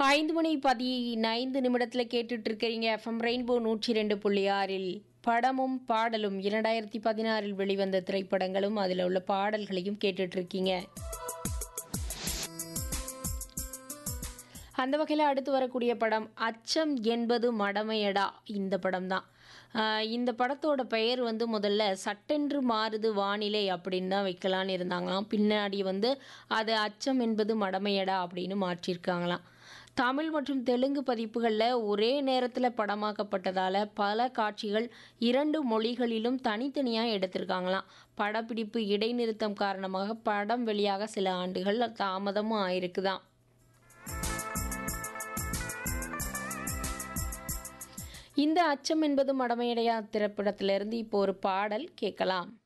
5 மணி 15 நிமிடத்தில் கேட்டுட்டு இருக்கிறீங்க எஃப்எம் ரெயின்போ 102.6இல் படமும் பாடலும் 2016இல் வெளிவந்த திரைப்படங்களும் அதில் உள்ள பாடல்களையும் கேட்டுட்டு இருக்கீங்க. அந்த வகையில் அடுத்து வரக்கூடிய படம் அச்சம் என்பது மடமையடா. இந்த படம் தான். இந்த படத்தோட பெயர் வந்து முதல்ல சட்டென்று மாறுது வானிலை அப்படின்னு தான் வைக்கலான்னு இருந்தாங்களாம். பின்னாடி வந்து அது அச்சம் என்பது மடமையடா அப்படின்னு மாற்றியிருக்காங்களாம். தமிழ் மற்றும் தெலுங்கு பதிப்புகளில் ஒரே நேரத்தில் படமாக்கப்பட்டதால் பல காட்சிகள் 2 மொழிகளிலும் தனித்தனியாக எடுத்திருக்காங்களாம். படப்பிடிப்பு இடைநிறுத்தம் காரணமாக படம் வெளியாக சில ஆண்டுகள் தாமதமும் ஆயிருக்குதான். இந்த அச்சம் என்பது மடமையடையா திரைப்படத்திலிருந்து இப்போ ஒரு பாடல் கேட்கலாம்.